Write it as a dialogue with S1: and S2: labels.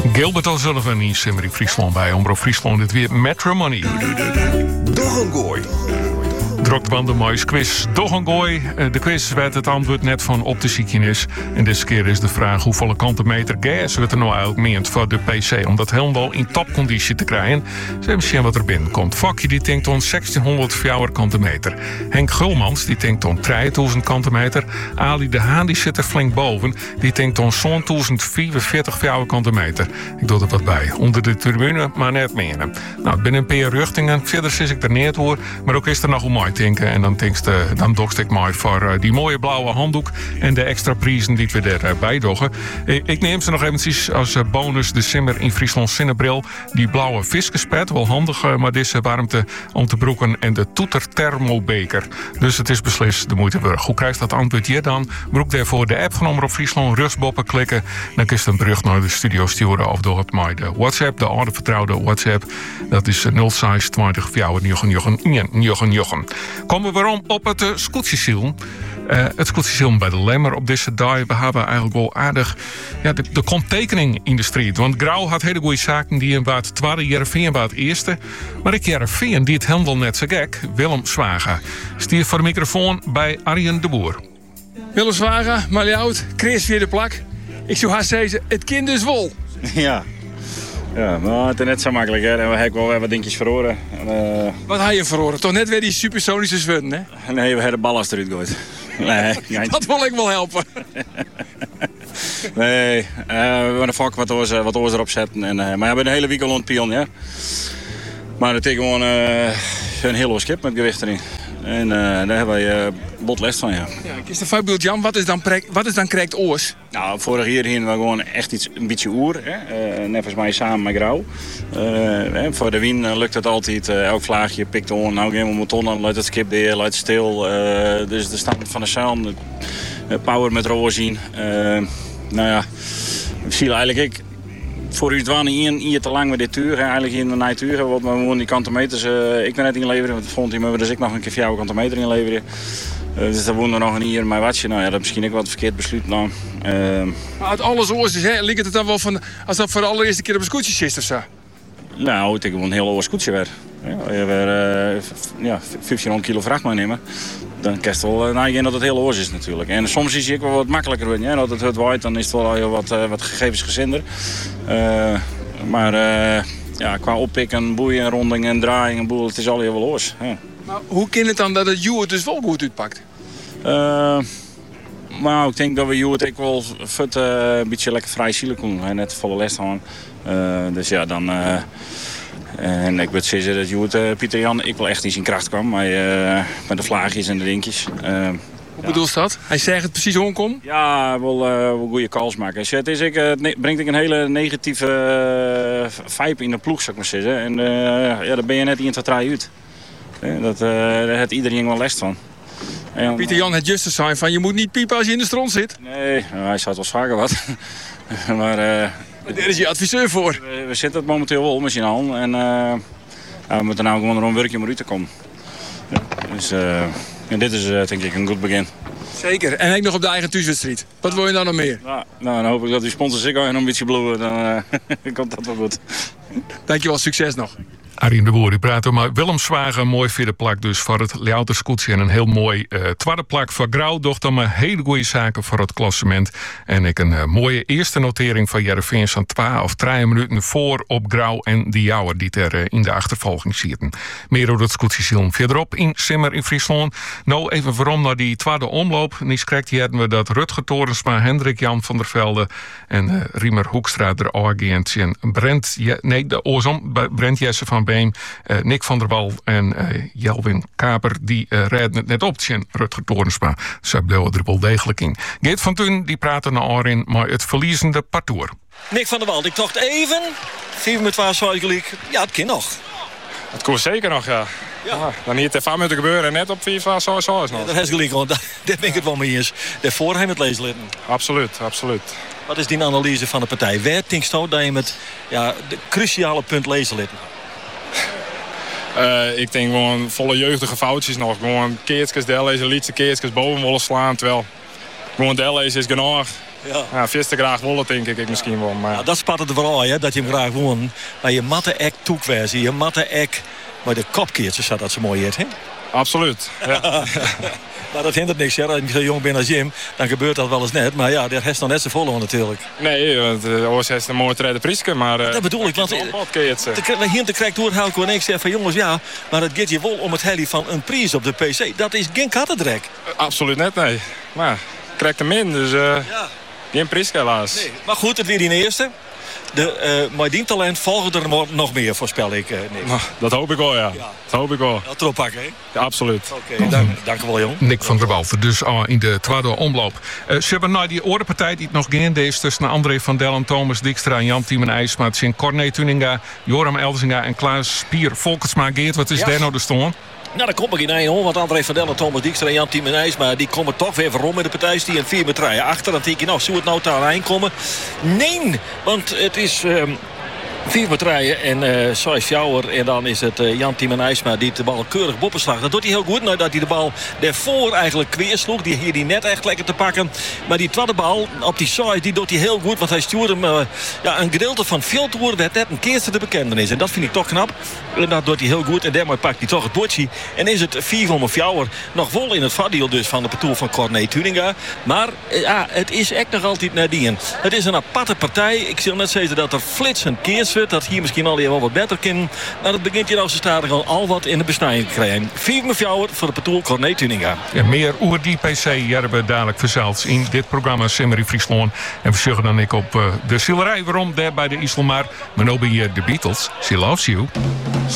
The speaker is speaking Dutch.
S1: Gilbert O'Sullivan in Simmer in Friesland bij Omroep Friesland. Dit weer Matrimony.
S2: Doch een gooi.
S1: Drokte de mooie quiz. Doch een gooi. De quiz werd het antwoord net van op de ziekenis. En deze keer is de vraag hoeveel kantenmeter gas wordt er nou eigenlijk meent voor de PC. Om dat helemaal in topconditie te krijgen. Ze hebben zien wat er binnenkomt. Vakje die denkt om 1600 kantenmeter. Henk Gulmans die denkt om 3000 kantenmeter. Ali de Haan die zit er flink boven. Die denkt om zo'n 1045 kantenmeter. Ik doe er wat bij. Onder de tribune, maar net meer. Nou, het binnen een paar richtingen. Verder zit ik er neer hoor. Maar ook is er nog een mooi denken. En dan dokst ik mooi voor die mooie blauwe handdoek. En de extra prijzen die we erbij doggen. Ik neem ze nog eventjes als bonus de Simmer in Friesland Zinnebril. Die blauwe viskespet. Wel handig, maar deze warmte om te broeken. En de toeter thermobeker. Dus het is beslist de moeite waard. Hoe krijgt dat antwoord je dan? Broek daarvoor de app van Omroep Friesland. Rustboppen klikken. Dan kun je een brug naar de studio sturen. Of door het maar de WhatsApp. De oude vertrouwde WhatsApp. Dat is 06 20 49. Komen we waarom op het scootjesiel. Het scootjesiel bij de Lemmer op deze dag. We hebben eigenlijk wel aardig de konttekening in de street. Want Grauw had hele goede zaken die in wat tweede, Jereveen wat eerste. Maar ik Jereveen die het helemaal net zo gek. Willem Zwager. Stier voor de microfoon bij Arjen de Boer.
S3: Willem Zwager, Maljout, Chris vierde plak. Ik zou haast zeggen, het kind is wol.
S4: Ja. Ja, maar het is net zo makkelijk, hè. We hebben wel wat dingetjes verloren.
S3: Wat had je verloren? Toch net weer die supersonische zwunten, hè?
S4: Nee, we hebben de ballast eruit gegooid. Nee,
S3: dat wil ik wel helpen.
S4: Nee, we hebben een vak wat oors erop zetten. En, maar we hebben de hele week al een pion, ja. Maar het is gewoon een heel hoog schip met gewicht erin. En daar hebben wij bot les van, ja.
S3: Is de voorbeeld Jan, wat is dan correct oors?
S4: Nou, vorig jaar hingen we gewoon echt een beetje oer. Net als mij samen met Grauw. Voor de wien lukt het altijd. Elk vlaagje pikt on. Nou gaan we motoren, luidt het skip weer, luidt het stil. Dus de stand van de zaan. Power met roer zien. Nou ja, ik zie eigenlijk voor u het waren hier te lang met dit uur. Eigenlijk in de natuur. Want we moeten die kantenmeters. Ik ben net inleveren. Want vond hij me dus ik nog een keer 4 kantenmeter inleveren. Dus daar woonde nog een hier maar watje. Nou ja, dat is misschien ook wat verkeerd besluit. Nou,
S3: maar uit alles oors is, ligt het dan wel van als dat voor de allereerste keer op een scootje zit of zo?
S4: Nou, ik denk wel een heel oor scootje werd. Ja, 1500 kilo vracht meenemen. Dan kan je wel nagaan dat het heel oors is natuurlijk. En soms is het ook wel wat makkelijker worden. Ja? Dat het waait, dan is het wel heel wat gegevensgezinder. Maar qua oppikken, boeien, ronding en draaiing en boel, het is al heel wel oors. Ja.
S3: Maar hoe kan het dan dat het Juwet dus wel goed uitpakt?
S4: Nou, ik denk dat we Juwet ook wel een beetje lekker vrij zielig konden. Net volle les hangen. Dus ja, dan... en ik wil zeggen dat Juwet, Pieter Jan, ik wel echt in zijn kracht kwam. Maar, met de vlaagjes en de dingetjes.
S3: Hoe bedoelt je dat? Hij zegt het precies omkom?
S4: Ja, wel goede calls maken. Dus het brengt een hele negatieve vibe in de ploeg, zou ik maar zeggen. En daar ben je net in het vertrouwen uit. Daar heeft iedereen wel les van. En,
S3: Pieter Jan had juist zijn van je moet niet piepen als je in de stront zit.
S4: Nee, hij zou wel vaker wat. Maar
S3: daar is je adviseur voor.
S4: We zitten het momenteel wel met z'n allen. En we moeten nou gewoon er een werkje om uit te komen. Ja, dus en dit is denk ik een goed begin.
S3: Zeker. En ik nog op de eigen thuiswedstrijd. Wat wil je dan nog meer?
S4: Nou, dan hoop ik dat die sponsors zich nog een beetje bloeien. Dan komt dat wel goed.
S3: Dankjewel, succes nog.
S1: Arjen de Boer, die praat over Willem Zwager. Een mooi vierde plak dus voor het Lijouter Scootje. En een heel mooi tweede plak voor Grauw. Doch dan maar hele goede zaken voor het klassement. En ik een mooie eerste notering van Jereveen van 2 of 3 minuten voor op Grauw en de Jouwer die er in de achtervolging zitten. Meer over het Scootje verderop in Simmer in Friesland. Nou, even waarom naar die tweede omloop. Niet correct, hier hadden we dat Rutger Torensma, Hendrik Jan van der Velde en Riemer Hoekstra er Argent en Brent Jesse van Beem, Nick van der Wal en Jelwin Kaper, die redden het net op tegen Rutger Torensma. Ze bleven er wel degelijk in. Geert van Thun, die praten naar Arin, maar het verliezende parcours.
S5: Nick van der Wal, ik dacht even, 4 met 12 gelijk. Ja, het kan nog.
S6: Het koers zeker nog, ja. Dan hier te vaak moeten gebeuren, net op 4 zo is nog.
S5: Ja, dat is gelijk, want daar ben ik het wel mee eens. Daarvoor hij met lezen litten.
S6: Absoluut.
S5: Wat is die analyse van de partij? Waar denk je dat je met de cruciale punt lezen litten?
S6: Ik denk gewoon volle jeugdige foutjes nog. Gewoon keertjes, deel lezen, liedse keertjes boven willen slaan. Terwijl gewoon deel lezen is genoeg. Ja, vies te graag willen, denk ik misschien wel. Maar
S5: Nou, dat spat het er vooral, hè, dat je hem graag won. Maar je matte ek toekwijzen, je matte ek... Maar de kopkeertjes zat dat zo mooi uit, hè?
S6: absoluut. Ja.
S5: Maar dat hindert niks, ja. Als je zo jong bent als Jim, dan gebeurt dat wel eens net. Maar ja, daar heeft nog net zo vol natuurlijk.
S6: Nee, want Oors heeft een mooie tweede Prieske, maar...
S5: Dat bedoel ik, want... De hinter krijgt door Helco en ik zeg van jongens, ja... maar het gaat je wel om het heli van een prijs op de PC. Dat is geen kattendrek.
S6: Absoluut net, nee. Maar krijgt hem in, dus geen Prieske helaas.
S5: Nee. Maar goed, het weer die eerste. Maar die talent volgen er nog meer, voorspel ik. Nick.
S6: Nou, dat hoop ik wel, ja. Dat hoop ik wel.
S5: Dat erop pakken, hè?
S6: Ja, absoluut.
S5: Oké, dank u wel, jong.
S1: Nick van der Walter, dus in de tweede omloop. Ze hebben nou die oordepartij die het nog geen is tussen André van Dellen, Thomas Dijkstra en Jan Tiemen IJsma. Het zijn Corné Tuninga, Joram Elzinga en Klaas Pier Volkertsma. Geert, wat is daar nou de stoorn?
S5: Nou, dan kom ik in één hoor, want André van Dellen, Thomas Dijkstra en Jan Tiemen IJsma, die komen toch weer rond met de partij. Die een 4 met achter. Dan denk je, nou, zou het nou aan eind komen? Nee, want het is... 4 batterijen en 6 Fjouwer. En dan is het Jan Tiemen IJsma die de bal keurig boppenslag. Dat doet hij heel goed. Nou, dat hij de bal daarvoor eigenlijk kweersloeg. Die hier die net echt lekker te pakken. Maar die tweede bal op die side, die doet hij heel goed. Want hij stuurt hem een gedeelte van veel toeren werd net een keertje te bekentenis. En dat vind ik toch knap. En dat doet hij heel goed. En daarmee pakt hij toch het bordje. En is het 4 van Fjouwer. Nog vol in het voordeel dus van de partout van Corné Tuninga. Maar het is echt nog altijd nadien. Het is een aparte partij. Ik zal net zeggen dat er flitsend keers dat hier misschien al wel wat beter kan. Maar het begint hier als ze staat al wat in de besnijing te krijgen. 4 mevrouw voor de partout Corné Tuninga.
S1: Ja, meer oer die PC hebben dadelijk verzeld in dit programma Simmery Friesland. En we zeggen dan ik op de Sillerij waarom daar bij de Iselmar. Maar nu bij de Beatles. She loves you.